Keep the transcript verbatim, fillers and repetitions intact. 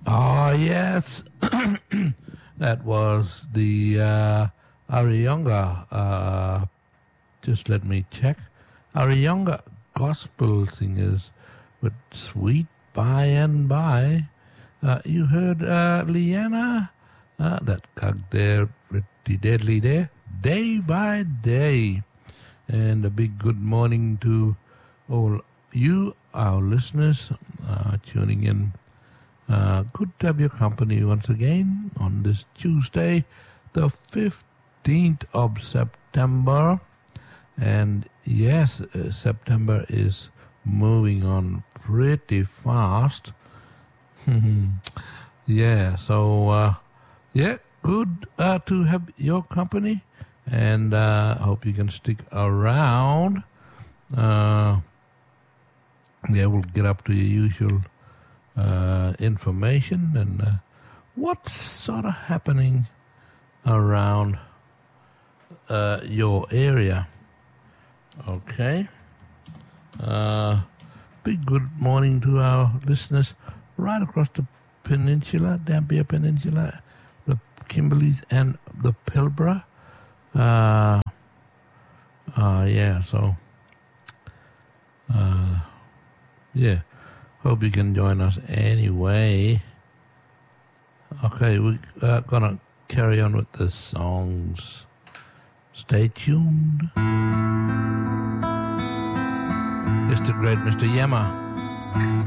Ah, yes. That was the uh, Ariyonga. Uh, just let me check. Ariyonga Gospel Singers with Sweet By and By. Uh, you heard uh, Leanna, uh, that cock there, pretty deadly there, Day by Day. And a big good morning to all you, our listeners, uh, tuning in. Uh, good to have your company once again on this Tuesday, the fifteenth of September. And yes, uh, September is moving on pretty fast. Yeah, so, uh, yeah, good uh, to have your company. And uh, I hope you can stick around. Uh, yeah, we'll get up to your usual uh, information and uh, what's sort of happening around uh, your area. Okay. Uh, big good morning to our listeners right across the peninsula, Dampier Peninsula, the Kimberleys and the Pilbara. Uh, uh, yeah, so, uh, yeah, hope you can join us anyway. Okay, we're uh, gonna carry on with the songs. Stay tuned. It's the great Mister Yama.